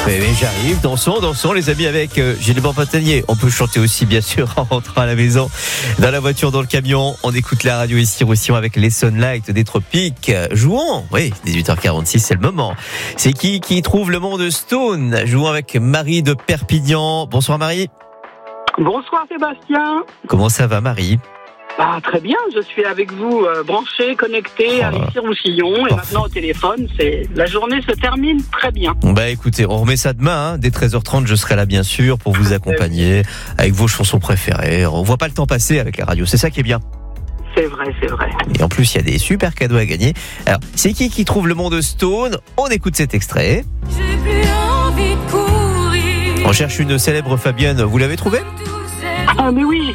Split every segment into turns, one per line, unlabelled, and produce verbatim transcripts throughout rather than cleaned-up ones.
Mais, mais j'arrive, dansons, dansons les amis avec euh, Gilles Montagnier. On peut chanter aussi bien sûr en rentrant à la maison, dans la voiture, dans le camion. On écoute la radio ici Roussillon avec les Sunlight des Tropiques. Jouons, oui, dix-huit heures quarante-six, c'est le moment. C'est qui qui trouve le monde Stone? Jouons avec Marie de Perpignan. Bonsoir Marie.
Bonsoir Sébastien.
Comment ça va Marie?
Bah, très bien, je suis avec vous, euh, branché, connecté,
oh.
avec Roussillon, et
Parfait.
maintenant au téléphone. C'est la journée se termine très bien.
Bah écoutez, on remet ça demain, hein. Dès treize heures trente, je serai là bien sûr pour vous accompagner avec vos chansons préférées. On voit pas le temps passer avec la radio, c'est ça qui est bien.
C'est vrai, c'est vrai.
Et en plus, il y a des super cadeaux à gagner. Alors, c'est qui qui trouve le monde Stone? On écoute cet extrait.
J'ai plus envie de courir.
On cherche une célèbre Fabienne, vous l'avez trouvée?
Ah mais oui,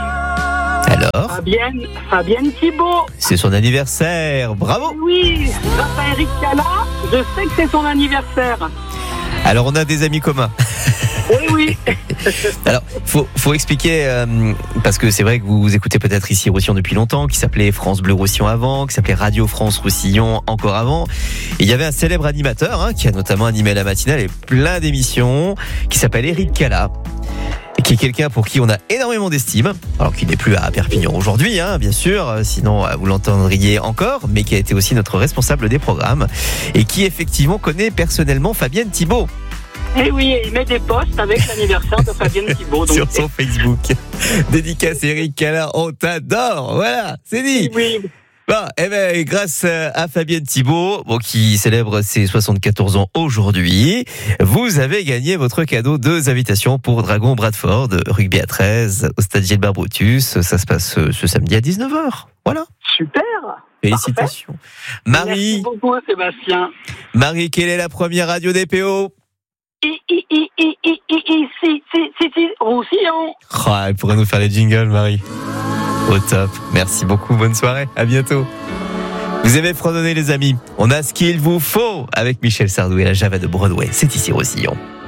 Alors,
Fabienne, Fabienne Thibault.
c'est son anniversaire, bravo!
Oui, grâce à Eric Cala, je sais que c'est son anniversaire.
Alors, on a des amis communs.
Oui, oui.
Alors, faut, faut expliquer, euh, parce que c'est vrai que vous écoutez peut-être ici Roussillon depuis longtemps, qui s'appelait France Bleu Roussillon avant, qui s'appelait Radio France Roussillon encore avant. Et il y avait un célèbre animateur, hein, qui a notamment animé la matinale et plein d'émissions, qui s'appelle Eric Cala. Et qui est quelqu'un pour qui on a énormément d'estime, alors qu'il n'est plus à Perpignan aujourd'hui, hein, bien sûr, sinon vous l'entendriez encore, mais qui a été aussi notre responsable des programmes, et qui effectivement connaît personnellement Fabienne Thibault.
Et oui, il met des posts avec l'anniversaire de Fabienne Thibault. Donc
Sur son Facebook. Dédicace Eric Cala, on t'adore, voilà, c'est dit.
oui.
Bon, eh ben, grâce à Fabienne Thibault, bon, qui célèbre ses soixante-quatorze ans aujourd'hui, vous avez gagné votre cadeau, deux invitations pour Dragon Bradford, rugby à treize, au stade Gilbert Brutus. Ça se passe ce samedi à dix-neuf heures. Voilà.
Super.
Félicitations.
Parfait.
Marie.
Merci beaucoup Sébastien.
Marie, quelle est la première radio des P O?
I, I, I, I, I, I, I, si, si, si, si, Roussillon.
Oh, elle pourrait nous faire les jingles, Marie. Au top. Merci beaucoup. Bonne soirée. À bientôt. Vous aimez fredonner, les amis? On a ce qu'il vous faut avec Michel Sardou et la Java de Broadway. C'est ici Roussillon.